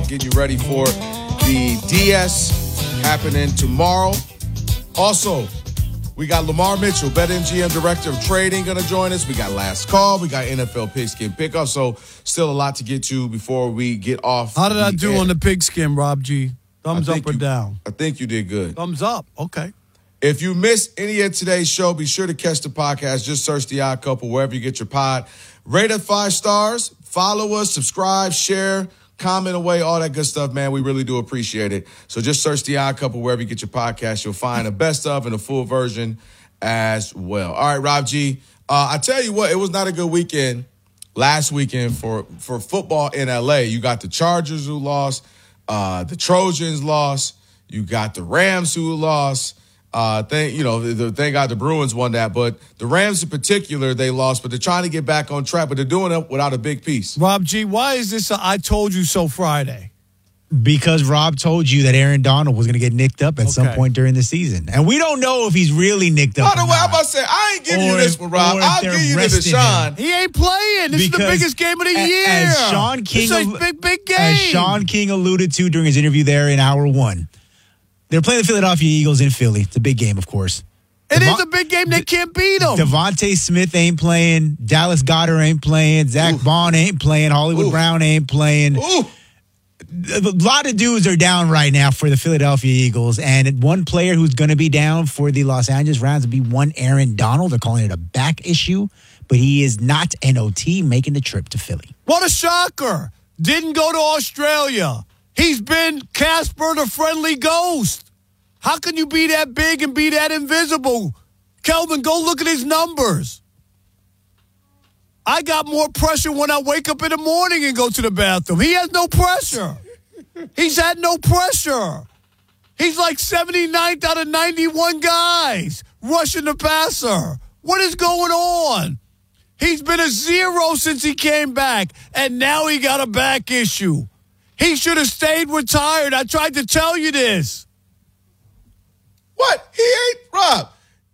getting you ready for the DS happening tomorrow. Also, we got Lamar Mitchell, BetMGM Director of Trading, going to join us. We got Last Call. We got NFL Pigskin Pickup. So still a lot to get to before we get off. How did I do on the pigskin, Rob G? Thumbs up or down? I think you did good. Thumbs up. Okay. If you missed any of today's show, be sure to catch the podcast. Just search The Odd Couple wherever you get your pod. Rate it 5 stars. Follow us. Subscribe. Share. Comment away. All that good stuff, man. We really do appreciate it. So just search The Odd Couple wherever you get your podcast. You'll find the best of and a full version as well. All right, Rob G. I tell you what, it was not a good weekend last weekend for football in L.A. You got the Chargers who lost. The Trojans lost. You got the Rams who lost. Thank God the Bruins won that, but the Rams in particular, they lost, but they're trying to get back on track, but they're doing it without a big piece. Rob G, why is this I told you so Friday? Because Rob told you that Aaron Donald was going to get nicked up at some point during the season. And we don't know if he's really nicked up. By the way, I'm about to say, I ain't giving you this one, Rob. I'll give you this, Deshaun. He ain't playing. This is the biggest game of the year. As Sean King, big game. As Sean King alluded to during his interview there in hour one, they're playing the Philadelphia Eagles in Philly. It's a big game, of course. It is a big game. They can't beat them. Devontae Smith ain't playing. Dallas Goedert ain't playing. Zach Bond ain't playing. Hollywood Brown ain't playing. A lot of dudes are down right now for the Philadelphia Eagles, and one player who's going to be down for the Los Angeles Rams would be one Aaron Donald. They're calling it a back issue, but he is not NOT making the trip to Philly. What a shocker. Didn't go to Australia. He's been Casper the Friendly Ghost. How can you be that big and be that invisible? Kelvin, go look at his numbers. I got more pressure when I wake up in the morning and go to the bathroom. He has no pressure. He's had no pressure. He's like 79th out of 91 guys rushing the passer. What is going on? He's been a 0 since he came back, and now he got a back issue. He should have stayed retired. I tried to tell you this. What? He ain't, Rob.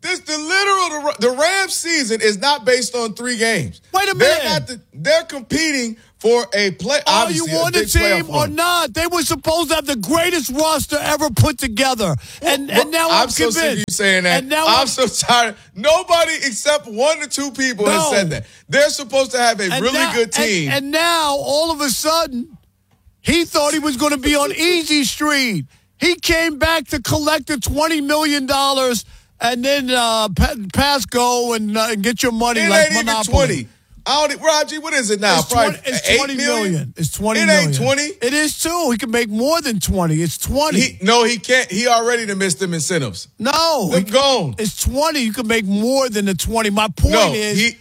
The Rams season is not based on 3 games. Wait a minute. They're competing for a play. Are you on the team or not? They were supposed to have the greatest roster ever put together. And now I'm so convinced. sick of you saying that. And now I'm so tired. Nobody except 1 or 2 people has said that. They're supposed to have a really good team. And now, all of a sudden, he thought he was going to be on Easy Street. He came back to collect the $20 million and then pass go and get your money it like ain't Monopoly. Even 20. Raji, what is it now? It's 20 million. It's 20 million. It ain't 20. It is too. He can make more than 20. It's 20. He can't. He already done missed them incentives. No. They're gone. It's 20. You can make more than the 20. My point is,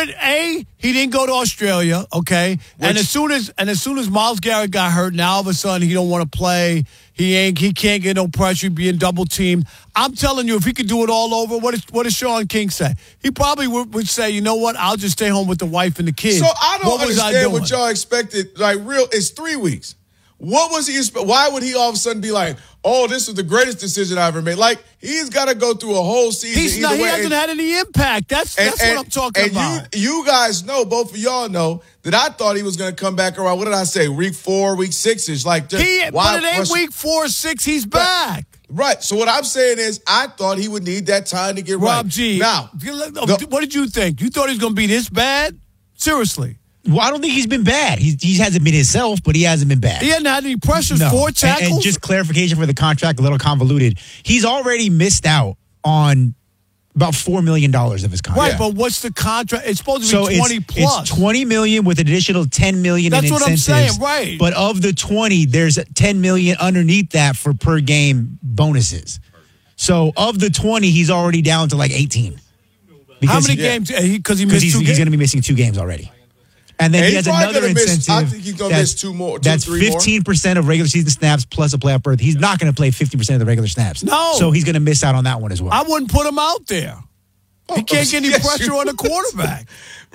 he didn't go to Australia, okay? And as soon as Myles Garrett got hurt, now all of a sudden he don't want to play. He can't get no pressure, being double teamed. I'm telling you, if he could do it all over, what does Sean King say? He probably would say, you know what? I'll just stay home with the wife and the kids. So I don't understand what y'all expected. It's 3 weeks. What was he? Why would he all of a sudden be like, "Oh, this was the greatest decision I ever made"? Like, he's got to go through a whole season. He hasn't had any impact. That's what I'm talking about. And you guys know, both of y'all know, that I thought he was going to come back around. What did I say? Week 4, week 6-ish. But it ain't week 4 or 6. He's back. Right. So what I'm saying is, I thought he would need that time to get right. Rob G. Now, what did you think? You thought he was going to be this bad? Seriously. Well, I don't think he's been bad. He hasn't been himself, but he hasn't been bad. He hasn't had any pressures. 4 tackles. And just clarification for the contract, a little convoluted. He's already missed out on about $4 million of his contract. Right, but what's the contract? It's supposed to be 20 plus. It's $20 million with an additional $10 million in incentives. That's what I'm saying, right. But of the 20, there's $10 million underneath that for per game bonuses. So of the 20, he's already down to like 18. How many games? Because he's going to be missing 2 games already. And then he has another incentive. I think he's going to miss 2 more. That's 15% of regular season snaps plus a playoff berth. He's not going to play 50% of the regular snaps. No. So he's going to miss out on that one as well. I wouldn't put him out there. He can't get any pressure on the quarterback.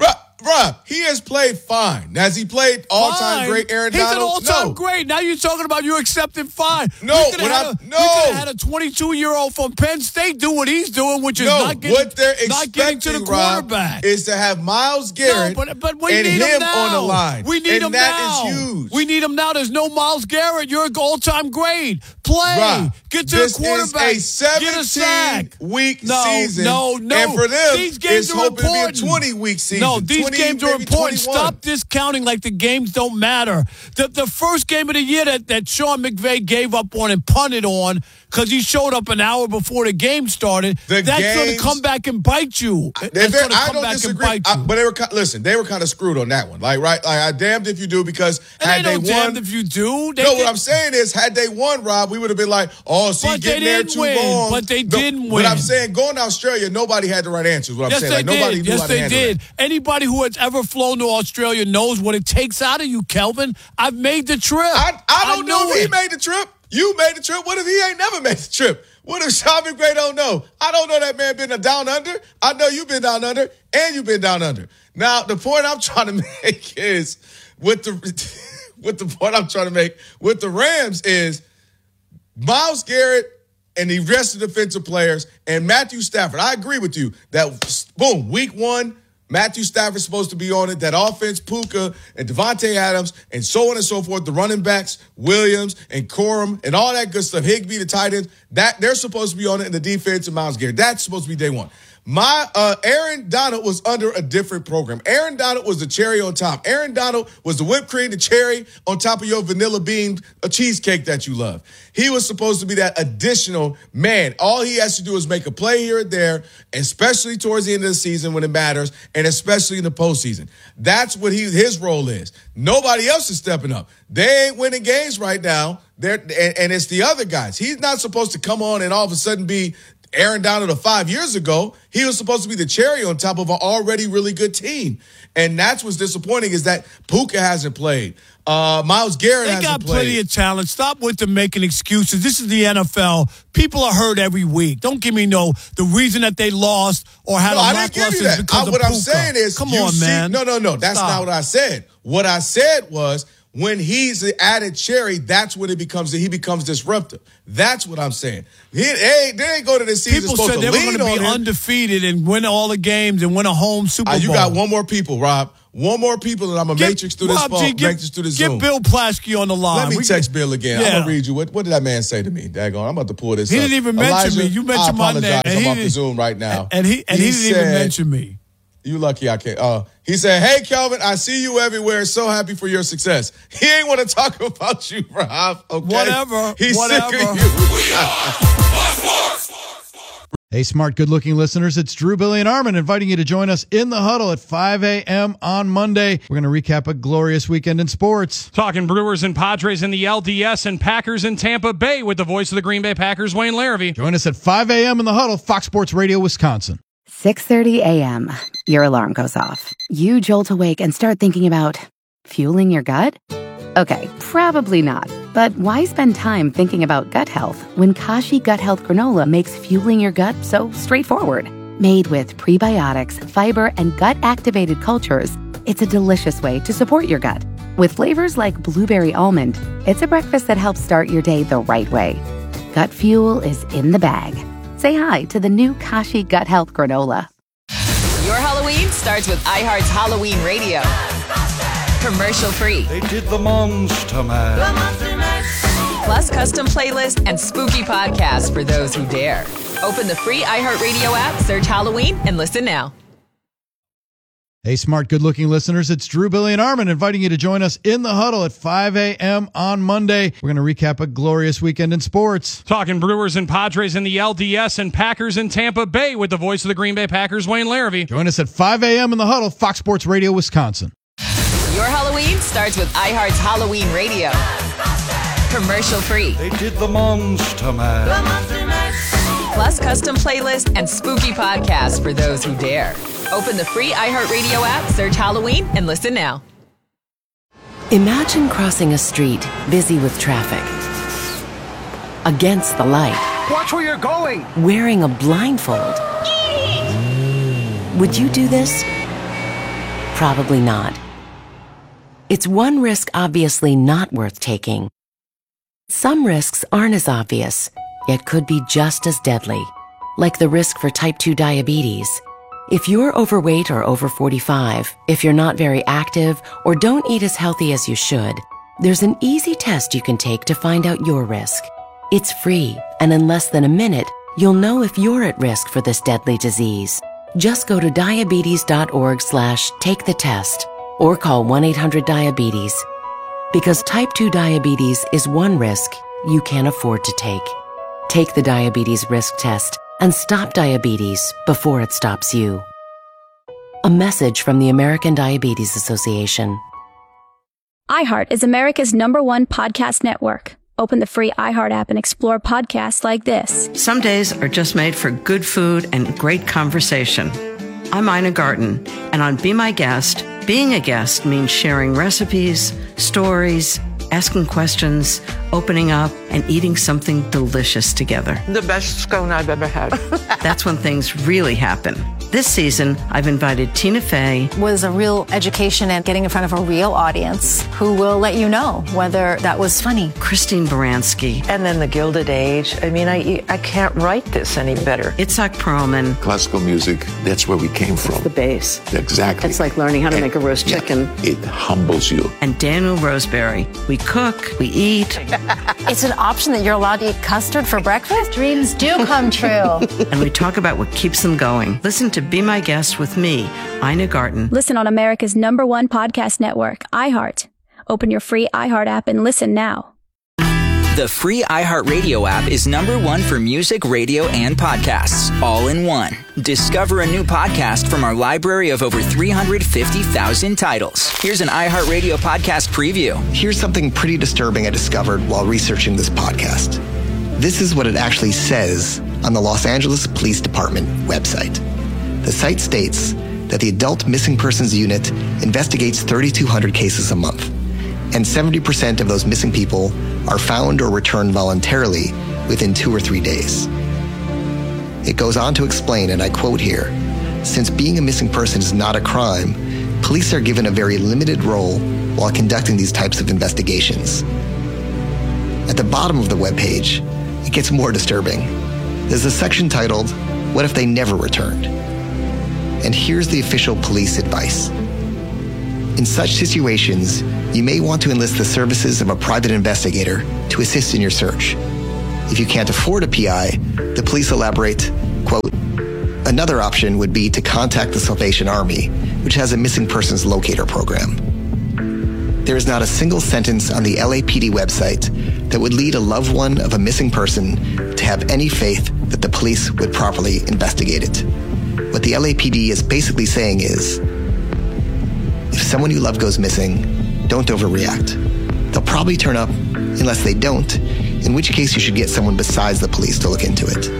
Bruh, he has played fine. Has he played all-time great Aaron Donald? He's an all-time great. Now you're talking about you accepting fine. No, we could have had a 22-year-old from Penn State do what he's doing, which is not getting to the quarterback. Rob, is to have Myles Garrett but we and need him now. on the line. We need him now. That is huge. We need him now. There's no Myles Garrett. You're an all-time grade. Play. Rob, get to the quarterback. This is a 17-week season. No. And for them, these games it's are hoping important. to be a 20-week season. No, these games are important. 21. Stop discounting like the games don't matter. The first game of the year that Sean McVay gave up on and punted on because he showed up an hour before the game started, that's going to come back and bite you. I don't disagree. But they were kind of screwed on that one. I damned if you do because had they won. Damned if you do. What I'm saying is, had they won, Rob, we would have been like, getting there too long. But they didn't win. But I'm saying, going to Australia, nobody had the right answers. What I'm saying, nobody knew how to handle it. Anybody who has ever flown to Australia knows what it takes out of you, Kelvin. I've made the trip. I don't know if he made the trip. You made the trip. What if he ain't never made the trip? What if Sean McVay don't know? I don't know that man been down under. I know you've been down under, and you've been down under. Now, the point I'm trying to make is with the Rams is Myles Garrett and the rest of the defensive players and Matthew Stafford. I agree with you that, boom, week one, Matthew Stafford's supposed to be on it. That offense, Puka and Devontae Adams and so on and so forth, the running backs, Williams and Corum and all that good stuff, Higbee, the tight ends, that they're supposed to be on it in the defense and Myles Garrett. That's supposed to be day one. Aaron Donald was under a different program. Aaron Donald was the cherry on top. Aaron Donald was the whipped cream, the cherry on top of your vanilla bean, a cheesecake that you love. He was supposed to be that additional man. All he has to do is make a play here and there, especially towards the end of the season when it matters, and especially in the postseason. That's what his role is. Nobody else is stepping up. They ain't winning games right now. And it's the other guys. He's not supposed to come on and all of a sudden be Aaron Donald of 5 years ago. He was supposed to be the cherry on top of an already really good team. And that's what's disappointing is that Puka hasn't played. Myles Garrett hasn't played. They got plenty of talent. Stop with them making excuses. This is the NFL. People are hurt every week. Don't give me the reason that they lost or had a lackluster is because of what Puka. I'm saying is, come on, man. No. That's not what I said. What I said was, when he's the added cherry, that's when he becomes disruptive. That's what I'm saying. They ain't go to this season People said they were going to be undefeated and win all the games and win a home Super Bowl. You got one more people, Rob. One more people, and I'm a matrix through this phone, matrix through this Zoom. Get Bill Plaschke on the line. Let me text Bill again. Yeah. I'm going to read you. What did that man say to me? Daggone, I'm about to pull this up. He didn't even mention me. You mentioned my name. I'm off the Zoom right now. And he didn't even mention me. You lucky I can't. He said, "Hey, Kelvin, I see you everywhere. So happy for your success." He ain't want to talk about you, Rob. Okay? Whatever. He's sick of you. Hey, smart, good-looking listeners, it's Drew, Billy, and Armin inviting you to join us in the huddle at 5 a.m. on Monday. We're going to recap a glorious weekend in sports. Talking Brewers and Padres in the LDS and Packers in Tampa Bay with the voice of the Green Bay Packers, Wayne Larrivee. Join us at 5 a.m. in the huddle, Fox Sports Radio, Wisconsin. 6:30 a.m. Your alarm goes off. You jolt awake and start thinking about fueling your gut? Okay, probably not. But why spend time thinking about gut health when Kashi Gut Health Granola makes fueling your gut so straightforward? Made with prebiotics, fiber, and gut-activated cultures, it's a delicious way to support your gut. With flavors like blueberry almond, it's a breakfast that helps start your day the right way. Gut fuel is in the bag. Say hi to the new Kashi Gut Health Granola. Your Halloween starts with iHeart's Halloween Radio. Commercial free. They did the Monster Mash. Plus custom playlists and spooky podcasts for those who dare. Open the free iHeartRadio app, search Halloween, and listen now. Hey, smart, good-looking listeners, it's Drew, Billy, and Armin inviting you to join us in the huddle at 5 a.m. on Monday. We're going to recap a glorious weekend in sports. Talking Brewers and Padres in the LDS and Packers in Tampa Bay with the voice of the Green Bay Packers, Wayne Larrivee. Join us at 5 a.m. in the huddle, Fox Sports Radio, Wisconsin. Your Halloween starts with iHeart's Halloween Radio. Commercial free. They did the Monster Mash. Plus custom playlists and spooky podcasts for those who dare. Open the free iHeartRadio app, search Halloween, and listen now. Imagine crossing a street busy with traffic. Against the light. Watch where you're going. Wearing a blindfold. Would you do this? Probably not. It's one risk obviously not worth taking. Some risks aren't as obvious, yet could be just as deadly, like the risk for type 2 diabetes. If you're overweight or over 45, if you're not very active, or don't eat as healthy as you should, there's an easy test you can take to find out your risk. It's free, and in less than a minute, you'll know if you're at risk for this deadly disease. Just go to diabetes.org/take-the-test or call 1-800-DIABETES. Because type 2 diabetes is one risk you can't afford to take. Take the diabetes risk test and stop diabetes before it stops you. A message from the American Diabetes Association. iHeart is America's #1 podcast network. Open the free iHeart app and explore podcasts like this. Some days are just made for good food and great conversation. I'm Ina Garten, and on Be My Guest, being a guest means sharing recipes, stories, asking questions, opening up, and eating something delicious together. The best scone I've ever had. That's when things really happen. This season, I've invited Tina Fey. Was a real education and getting in front of a real audience who will let you know whether that was funny. Christine Baranski. And then the Gilded Age. I mean, I can't write this any better. Itzhak Perlman. Classical music, that's where we came from. It's the base. Exactly. It's like learning how to make a roast chicken. It humbles you. And Daniel Roseberry. We cook, we eat. It's an option that you're allowed to eat custard for breakfast? Dreams do come true. And we talk about what keeps them going. Listen to Be My Guest with me, Ina Garten. Listen on America's #1 podcast network, iHeart. Open your free iHeart app and listen now. The free iHeartRadio app is #1 for music, radio, and podcasts, all in one. Discover a new podcast from our library of over 350,000 titles. Here's an iHeartRadio podcast preview. Here's something pretty disturbing I discovered while researching this podcast. This is what it actually says on the Los Angeles Police Department website. The site states that the Adult Missing Persons Unit investigates 3,200 cases a month, and 70% of those missing people are found or returned voluntarily within 2 or 3 days. It goes on to explain, and I quote here, since being a missing person is not a crime, police are given a very limited role while conducting these types of investigations. At the bottom of the webpage, it gets more disturbing. There's a section titled, What If They Never Returned? And here's the official police advice. In such situations, you may want to enlist the services of a private investigator to assist in your search. If you can't afford a PI, the police elaborate, quote, another option would be to contact the Salvation Army, which has a missing persons locator program. There is not a single sentence on the LAPD website that would lead a loved one of a missing person to have any faith that the police would properly investigate it. What the LAPD is basically saying is, if someone you love goes missing, don't overreact. They'll probably turn up unless they don't, in which case you should get someone besides the police to look into it.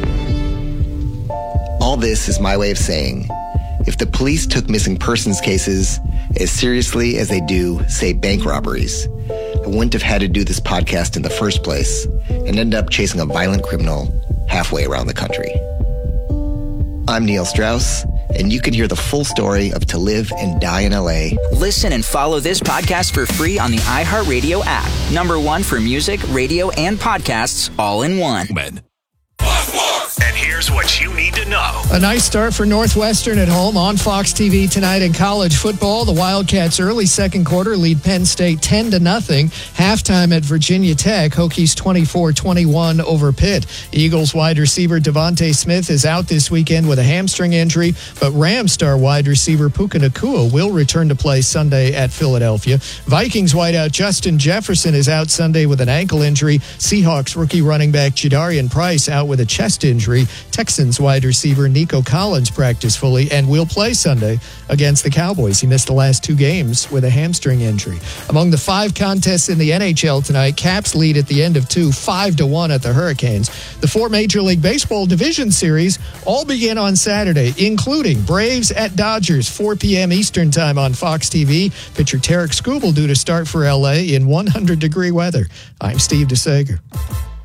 All this is my way of saying, if the police took missing persons cases as seriously as they do, say, bank robberies, I wouldn't have had to do this podcast in the first place and end up chasing a violent criminal halfway around the country. I'm Neil Strauss, and you can hear the full story of To Live and Die in LA. Listen and follow this podcast for free on the iHeartRadio app. #1 for music, radio, and podcasts, all in one. And here's what you need to know. A nice start for Northwestern at home on Fox TV tonight in college football. The Wildcats early second quarter lead Penn State 10-0. Halftime at Virginia Tech, Hokies 24-21 over Pitt. Eagles wide receiver Devontae Smith is out this weekend with a hamstring injury, but Rams star wide receiver Puka Nacua will return to play Sunday at Philadelphia. Vikings wideout Justin Jefferson is out Sunday with an ankle injury. Seahawks rookie running back Jadarian Price out with a chest injury. Texans wide receiver Nico Collins practiced fully and will play Sunday against the Cowboys. He missed the last 2 games with a hamstring injury. Among the 5 contests in the NHL tonight, Caps lead at the end of 2, 5-1 at the Hurricanes. The 4 Major League Baseball division series all begin on Saturday, including Braves at Dodgers, 4 p.m. Eastern time on Fox TV. Pitcher Tarek Skubal due to start for LA in 100-degree weather. I'm Steve DeSager.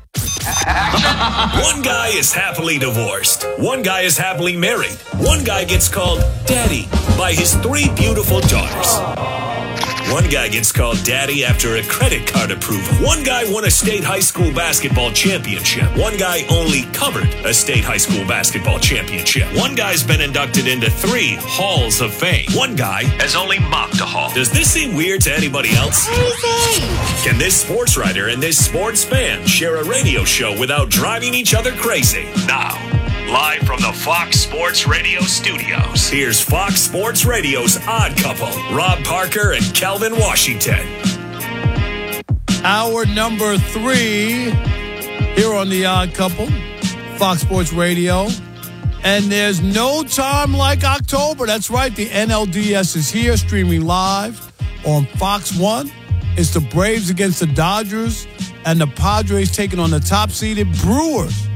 One guy is happily divorced. One guy is happily married. One guy gets called daddy by his 3 beautiful daughters. One guy gets called daddy after a credit card approval. One guy won a state high school basketball championship. One guy only covered a state high school basketball championship. One guy's been inducted into 3 halls of fame. One guy has only mopped a hall. Does this seem weird to anybody else? Can this sports writer and this sports fan share a radio show without driving each other crazy? Now, live from the Fox Sports Radio studios, here's Fox Sports Radio's Odd Couple, Rob Parker and Kelvin Washington. Hour number 3 here on the Odd Couple, Fox Sports Radio. And there's no time like October. That's right, the NLDS is here, streaming live on Fox 1. It's the Braves against the Dodgers, and the Padres taking on the top-seeded Brewers.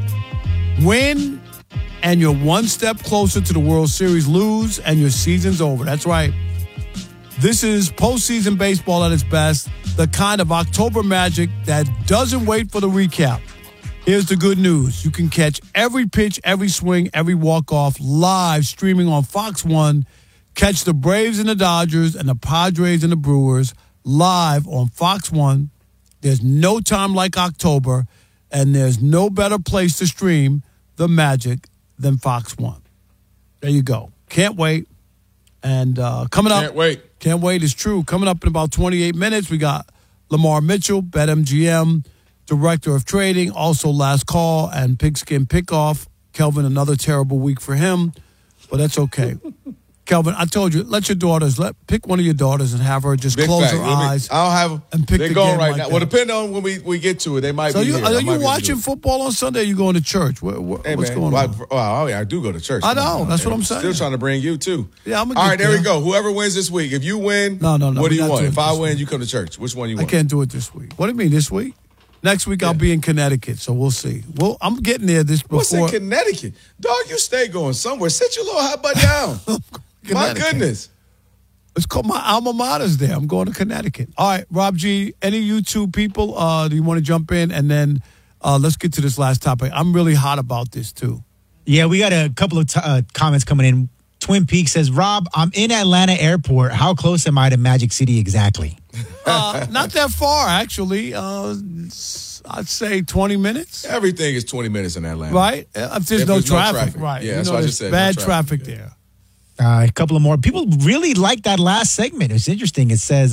Win, and you're one step closer to the World Series. Lose, and your season's over. That's right. This is postseason baseball at its best, the kind of October magic that doesn't wait for the recap. Here's the good news. You can catch every pitch, every swing, every walk-off live streaming on Fox 1. Catch the Braves and the Dodgers and the Padres and the Brewers live on Fox 1. There's no time like October, and there's no better place to stream the magic than Fox 1. There you go. Can't wait. And coming up. Can't wait. It's true. Coming up in about 28 minutes, we got Lamar Mitchell, BetMGM, Director of Trading, also Last Call and Pigskin Pickoff. Kelvin, another terrible week for him, but that's okay. Kelvin, I told you, let your daughters, pick one of your daughters and have her just close her eyes. I'll have them. And pick they're the going game right like now. that. Well, depending on when we get to it, they might be here. Are you watching football on Sunday or are you going to church? What's going on? Oh, yeah, I do go to church. I know. That's what I'm saying. Still trying to bring you, too. Yeah, I'm all right, there we go. Whoever wins this week. If you win, no. What do you want? If I win, you come to church. Which one you want? I can't do it this week. What do you mean, this week? Next week, I'll be in Connecticut, so we'll see. Well, I'm getting there before. What's in Connecticut? Dog, you stay going somewhere. Sit your little hot butt down. My goodness. It's called my alma mater's there. I'm going to Connecticut. All right, Rob G, any YouTube people, do you want to jump in? And then let's get to this last topic. I'm really hot about this, too. Yeah, we got a couple of comments coming in. Twin Peaks says, Rob, I'm in Atlanta Airport. How close am I to Magic City exactly? Not that far, actually. I'd say 20 minutes. Everything is 20 minutes in Atlanta. Right? If there's no traffic. Right. Yeah, that's what I just said. Bad traffic there. A couple of more. People really like that last segment. It's interesting. It says,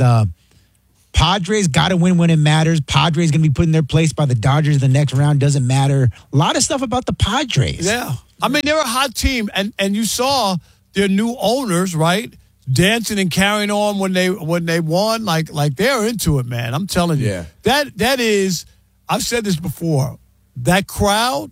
Padres got to win when it matters. Padres going to be put in their place by the Dodgers in the next round. Doesn't matter. A lot of stuff about the Padres. Yeah. I mean, they're a hot team. And you saw their new owners, right? Dancing and carrying on when they won. Like they're into it, man. I'm telling you. Yeah. That is, I've said this before, that crowd.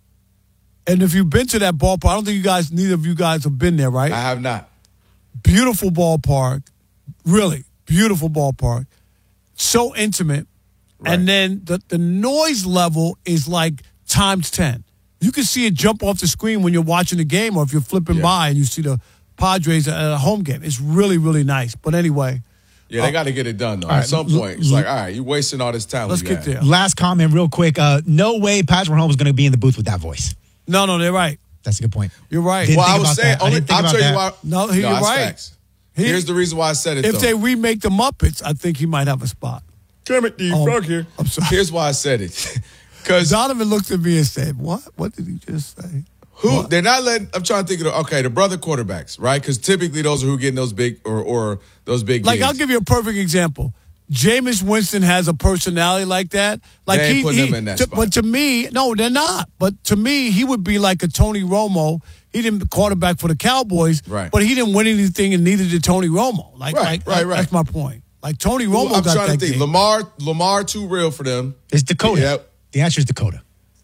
And if you've been to that ballpark, I don't think neither of you guys have been there, right? I have not. Beautiful ballpark. Really, beautiful ballpark. So intimate. Right. And then the noise level is like times 10. You can see it jump off the screen when you're watching the game or if you're flipping by and you see the Padres at a home game. It's really, really nice. But anyway. Yeah, they got to get it done, though. At some point, it's like, all right, you're wasting all this time. Let's get there. Last comment real quick. No way Patrick Mahomes is going to be in the booth with that voice. No, they're right. That's a good point. You're right. Didn't well, think I was about saying, that. I'll tell you why. No, you're right. Facts. Here's the reason why I said it, If they remake the Muppets, I think he might have a spot. Kermit the Frog here. I'm sorry. Here's why I said it. Because Donovan looked at me and said, what? What did he just say? They're not letting, I'm trying to think of, the brother quarterbacks, right? Because typically those are who getting those big, or those big Like, gigs. I'll give you a perfect example. Jameis Winston has a personality like that. Like they ain't putting him in that spot. But to me, no, they're not. But to me, he would be like a Tony Romo. He didn't quarterback for the Cowboys, right? But he didn't win anything, and neither did Tony Romo. Right. That's my point. Like Tony Romo I'm got trying that to think. game. Lamar too real for them. It's Dakota. Yep. The answer is Dakota.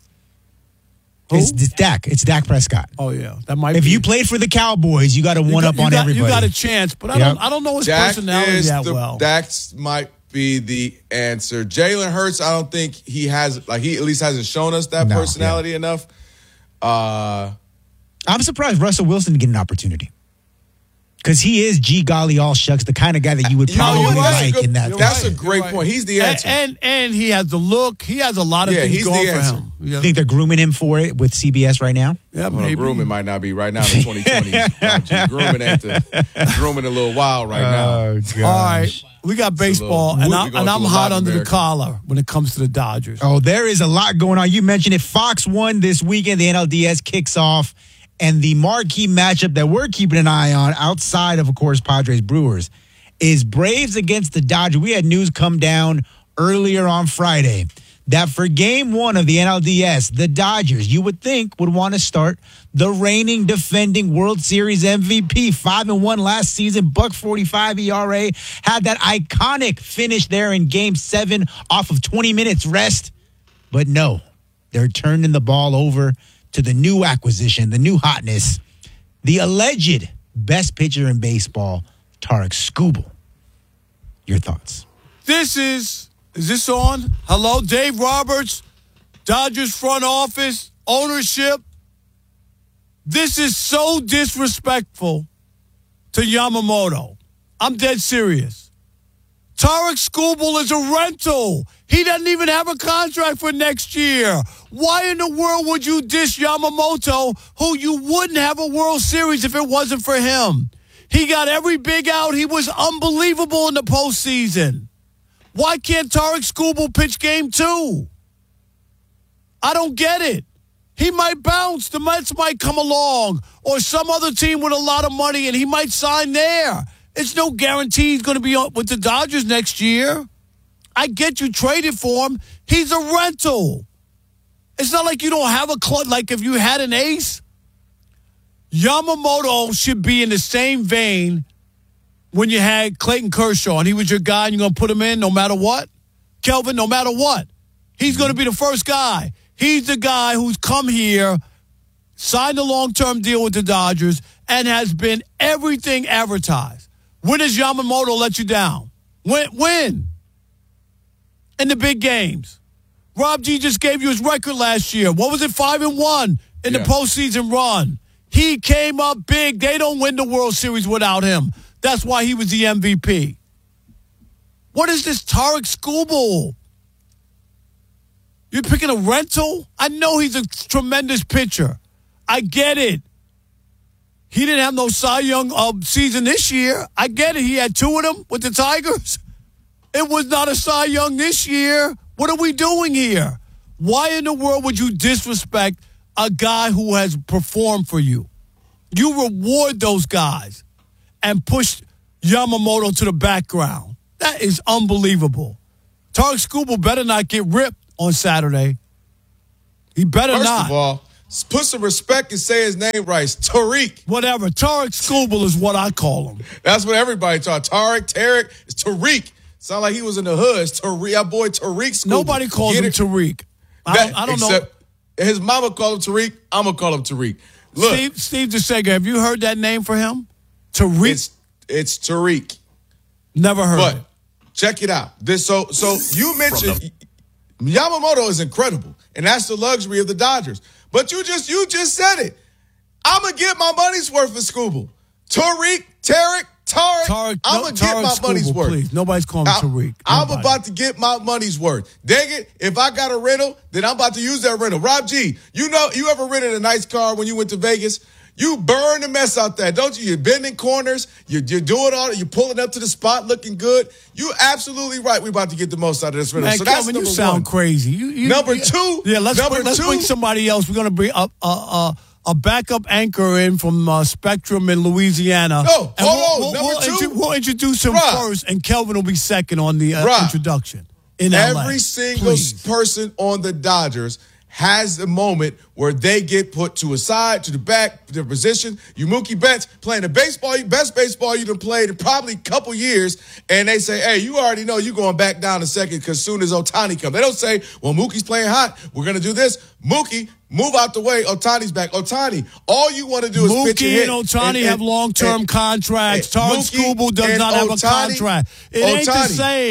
It's Dak. It's Dak Prescott. Oh yeah, that might. If be. you played for the Cowboys, you got to one up on everybody. You got a chance, but I don't know his personality that well. Dak might be the answer. Jalen Hurts, I don't think he has. He at least hasn't shown us that personality enough. I'm surprised Russell Wilson didn't get an opportunity. Because he is G golly all shucks, the kind of guy that you would probably like in that. That's a great point. He's the answer. And he has the look. He has a lot of things going for him. You think they're grooming him for it with CBS right now? Yeah, maybe. Grooming might not be right now in 2020. Grooming a little wild right now. Oh, gosh. All right. We got baseball, and I'm hot under the collar when it comes to the Dodgers. Oh, there is a lot going on. You mentioned it. Fox 1 this weekend. The NLDS kicks off. And the marquee matchup that we're keeping an eye on outside of course, Padres-Brewers is Braves against the Dodgers. We had news come down earlier on Friday that for game 1 of the NLDS, the Dodgers, you would think, would want to start the reigning defending World Series MVP, 5-1 last season, .45 ERA, had that iconic finish there in game 7 off of 20 minutes rest. But no, they're turning the ball over to the new acquisition, the new hotness, the alleged best pitcher in baseball, Tarik Skubal. Your thoughts? Is this on? Hello, Dave Roberts, Dodgers front office, ownership. This is so disrespectful to Yamamoto. I'm dead serious. Tarik Skubal is a rental. He doesn't even have a contract for next year. Why in the world would you dish Yamamoto, who you wouldn't have a World Series if it wasn't for him? He got every big out. He was unbelievable in the postseason. Why can't Tarik Skubal pitch game 2? I don't get it. He might bounce. The Mets might come along, or some other team with a lot of money, and he might sign there. It's no guarantee he's going to be with the Dodgers next year. I get you traded for him. He's a rental. It's not like you don't have a club. Like if you had an ace, Yamamoto should be in the same vein when you had Clayton Kershaw and he was your guy and you're going to put him in no matter what. Kelvin, no matter what. He's going to be the first guy. He's the guy who's come here, signed a long-term deal with the Dodgers, and has been everything advertised. When does Yamamoto let you down? When? In the big games. Rob G just gave you his record last year. What was it, 5-1 in the postseason run? He came up big. They don't win the World Series without him. That's why he was the MVP. What is this Tarik Skubal? You're picking a rental? I know he's a tremendous pitcher. I get it. He didn't have no Cy Young season this year. I get it. He had 2 of them with the Tigers. It was not a Cy Young this year. What are we doing here? Why in the world would you disrespect a guy who has performed for you? You reward those guys and push Yamamoto to the background. That is unbelievable. Tarik Skubal better not get ripped on Saturday. He better not. First of all, put some respect and say his name right. It's Tariq. Whatever. Tarik Skubal is what I call him. That's what everybody taught. Tarek. It's Tariq. Sound like he was in the hood. It's Tariq. Our boy Tariq Skubal. Nobody calls him Tariq. I don't know. His mama called him Tariq. I'm going to call him Tariq. Look. Steve DeSega, have you heard that name for him? Tariq? It's Tariq. Never heard it. Check it out. So you mentioned Yamamoto is incredible, and that's the luxury of the Dodgers. But you just said it. I'm going to get my money's worth of Skubal. Tarek, I'm going to get my money's worth. Please. Nobody's calling me Tariq. I'm about to get my money's worth. Dang it, if I got a rental, then I'm about to use that rental. Rob G, you ever rented a nice car when you went to Vegas? You burn the mess out there, don't you? You're bending corners. You're doing all that. You're pulling up to the spot looking good. You're absolutely right. We're about to get the most out of this rental. Man, so Kelvin, that's number you sound one. crazy. Number two. Yeah, let's bring somebody else. We're going to bring a backup anchor in from Spectrum in Louisiana. No, hold on. Number two. We'll introduce him first, and Kelvin will be second on the introduction. In LA. Every single person on the Dodgers has a moment where they get put to a side, to the back, their position. Mookie Betts playing the best baseball you've played in probably a couple years, and they say, hey, you already know you're going back down a second because soon as Ohtani comes. They don't say, well, Mookie's playing hot. We're going to do this. Mookie, move out the way. Ohtani's back. Ohtani, all you want to do is pitch and hit. Mookie and Ohtani have long-term contracts. Tarik Skubal does not have a contract. It ain't the same.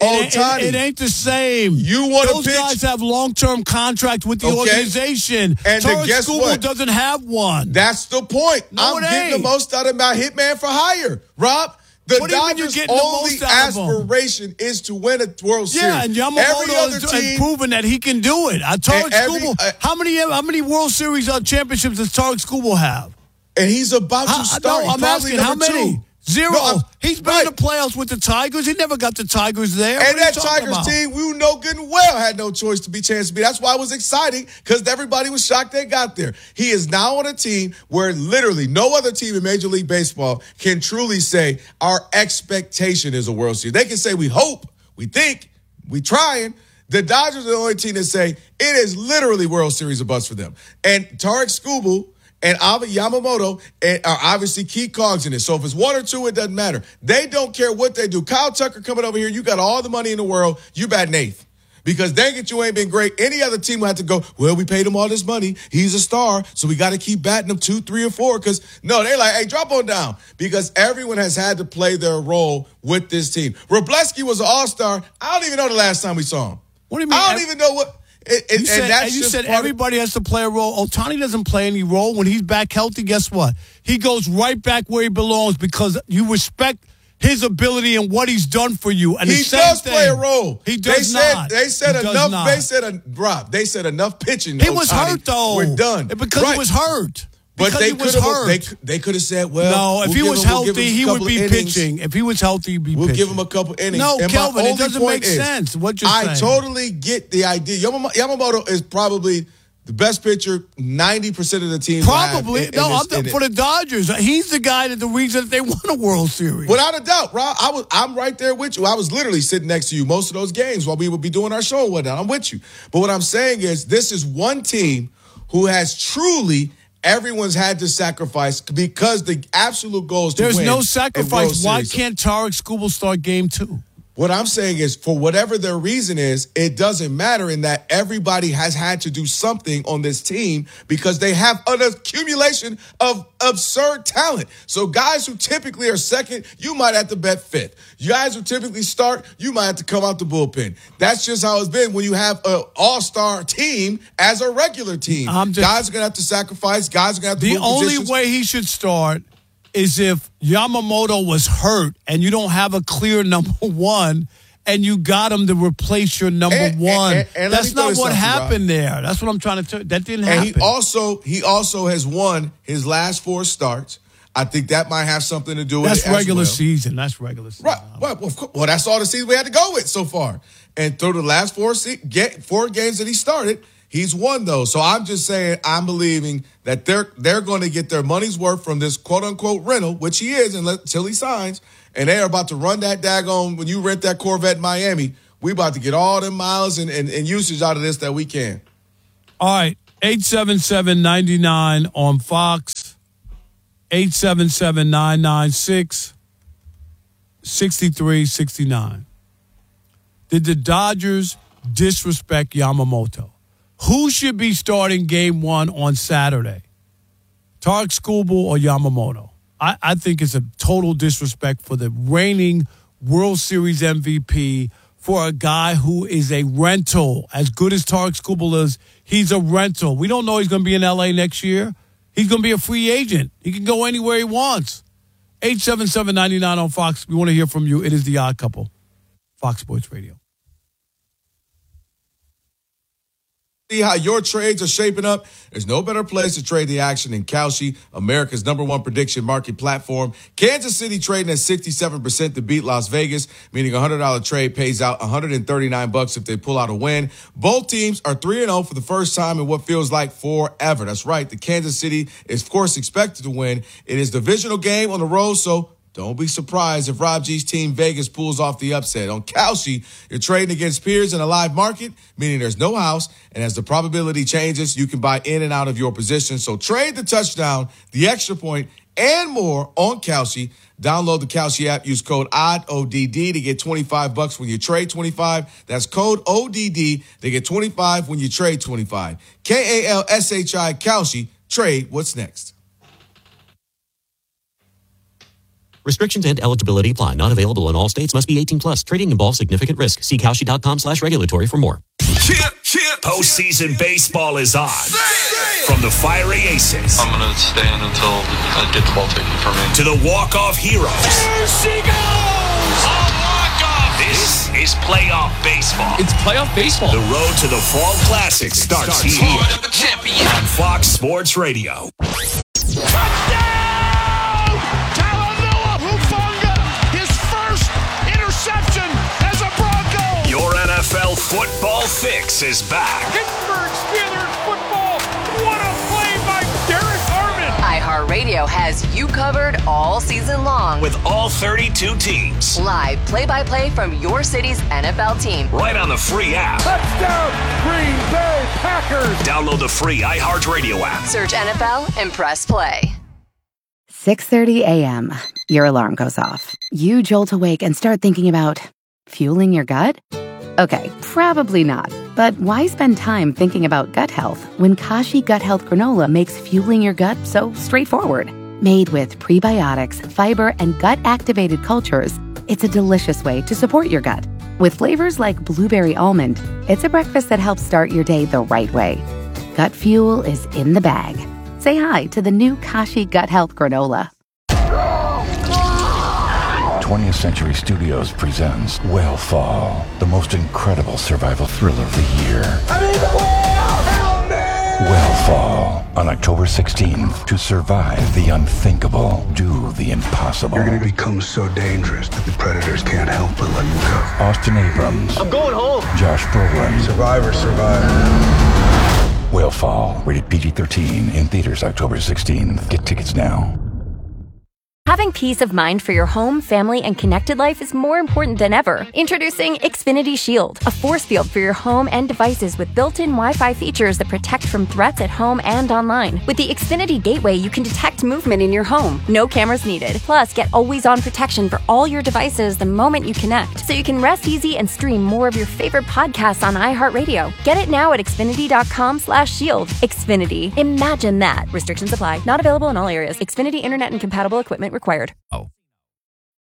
Ohtani. It ain't the same. You want to Those pitch? guys have long-term contracts with the organization. And Tarek guess Skubal what? doesn't have one. That's the point. No, I'm it getting ain't. the most out of my hitman for hire, Rob. The What do you mean you're Dodgers' getting the only most out of 'em? aspiration is to win a World Series. Yeah, and Every Yamamoto other has team, proven that he can do it. Tarek every- Skubal, how many World Series championships does Tarek Skubal have? and he's about to start. No, He's I'm probably asking how number many? 2. Zero. No, He's been in the playoffs with the Tigers. He never got the Tigers there. And What are you that talking Tigers about? team, we know good and well, had no choice to be chance to be. That's why it was exciting, because everybody was shocked they got there. He is now on a team where literally no other team in Major League Baseball can truly say our expectation is a World Series. They can say we hope, we think, we trying. The Dodgers are the only team that say it is literally World Series of bust for them. And Tarek Skubal and Yamamoto are obviously key cogs in it. So if it's 1 or 2, it doesn't matter. They don't care what they do. Kyle Tucker coming over here, you got all the money in the world, you batting eighth. Because dang it, you ain't been great. Any other team will have to go, well, we paid him all this money. He's a star, so we got to keep batting him 2, 3, or 4. Because, no, they're like, hey, drop on down. Because everyone has had to play their role with this team. Wroblewski was an all-star. I don't even know the last time we saw him. What do you mean? I don't even know what... You said everybody has to play a role. Ohtani doesn't play any role. When he's back healthy, guess what? He goes right back where he belongs because you respect his ability and what he's done for you. And he does play a role. He does not. They said He enough. not. They said enough pitching. He was Ohtani. hurt though. We're done because he was hurt. But Because they he was could hurt. They could have said, well, no, if he was healthy, he would be pitching. If he was healthy, he'd be We'll pitching. give him a couple innings. No, and Kelvin, my it doesn't only make point is, sense. What you're saying. I totally get the idea. Yamamoto is probably the best pitcher 90% of the team. Probably. For the Dodgers. He's the guy that the reason that they won a World Series. Without a doubt, Rob. I'm right there with you. I was literally sitting next to you most of those games while we would be doing our show and whatnot. I'm with you. But what I'm saying is this is one team who has truly everyone's had to sacrifice because the absolute goal is to win. There's no a sacrifice. World Why Series. can't Tarek Skubal start game 2? What I'm saying is, for whatever their reason is, it doesn't matter in that everybody has had to do something on this team because they have an accumulation of absurd talent. So guys who typically are second, you might have to bet fifth. Guys who typically start, you might have to come out the bullpen. That's just how it's been when you have an all-star team as a regular team. Guys are going to have to sacrifice. Guys are going to have to move only positions. way he should start is if Yamamoto was hurt and you don't have a clear number 1 and you got him to replace your number 1. And that's not what happened there. That's what I'm trying to tell you. That didn't happen. And he also has won his last 4 starts. I think that might have something to do with it. That's regular season. That's regular season. Right. Well, that's all the season we had to go with so far. And through the last 4 games that he started, he's won those. So I'm just saying, I'm believing that they're going to get their money's worth from this quote unquote rental, which he is until he signs. And they are about to run that daggone, when you rent that Corvette in Miami, we about to get all the miles and usage out of this that we can. All right. 877-99 on Fox. 877-996-6369. Did the Dodgers disrespect Yamamoto? Who should be starting game 1 on Saturday? Tarek Skubal or Yamamoto? I think it's a total disrespect for the reigning World Series MVP, for a guy who is a rental. As good as Tarek Skubal is, he's a rental. We don't know he's going to be in L.A. next year. He's going to be a free agent. He can go anywhere he wants. 877-99 on Fox. We want to hear from you. It is The Odd Couple. Fox Sports Radio. See how your trades are shaping up? There's no better place to trade the action than Kalshi, America's #1 prediction market platform. Kansas City trading at 67% to beat Las Vegas, meaning a $100 trade pays out $139 if they pull out a win. Both teams are 3-0 for the first time in what feels like forever. That's right. The Kansas City is, of course, expected to win. It is a divisional game on the road, so don't be surprised if Rob G's team Vegas pulls off the upset. On Kalshi, you're trading against peers in a live market, meaning there's no house, and as the probability changes, you can buy in and out of your position. So trade the touchdown, the extra point, and more on Kalshi. Download the Kalshi app. Use code ODD to get $25 when you trade 25. That's code ODD to get 25 when you trade 25. KALSHI Kalshi. Trade what's next. Restrictions and eligibility apply. Not available in all states. Must be 18 plus. Trading involves significant risk. See Kalshi.com/regulatory for more. Postseason baseball is on. From the fiery aces. I'm going to stand until I get the ball taken from me. To the walk-off heroes. There she goes! A walk-off! This is playoff baseball. It's playoff baseball. The road to the Fall Classic starts here on Fox Sports Radio. Touchdown! Talanoa Hufanga, his first interception as a Bronco. Your NFL football fix is back. Pittsburgh Steelers football. What a play by Derek Harmon. iHeartRadio has you covered all season long. With all 32 teams. Live play-by-play from your city's NFL team. Right on the free app. Touchdown, Green Bay Packers. Download the free iHeartRadio app. Search NFL and press play. 6:30 a.m. Your alarm goes off. You jolt awake and start thinking about fueling your gut? Okay, probably not. But why spend time thinking about gut health when Kashi Gut Health Granola makes fueling your gut so straightforward? Made with prebiotics, fiber, and gut-activated cultures, it's a delicious way to support your gut. With flavors like blueberry almond, it's a breakfast that helps start your day the right way. Gut fuel is in the bag. Say hi to the new Kashi Gut Health Granola. 20th Century Studios presents Whale-Fall, the most incredible survival thriller of the year. Whale-Fall, on October 16th. To survive the unthinkable, do the impossible. You're going to become so dangerous that the predators can't help but let you go. Austin Abrams. I'm going home. Josh Brolin. Survivor. Whale-Fall, rated PG-13, in theaters October 16th. Get tickets now. Having peace of mind for your home, family, and connected life is more important than ever. Introducing Xfinity Shield, a force field for your home and devices with built-in Wi-Fi features that protect from threats at home and online. With the Xfinity Gateway, you can detect movement in your home. No cameras needed. Plus, get always-on protection for all your devices the moment you connect, so you can rest easy and stream more of your favorite podcasts on iHeartRadio. Get it now at Xfinity.com/shield. Xfinity. Imagine that. Restrictions apply. Not available in all areas. Xfinity Internet and compatible equipment required. Oh.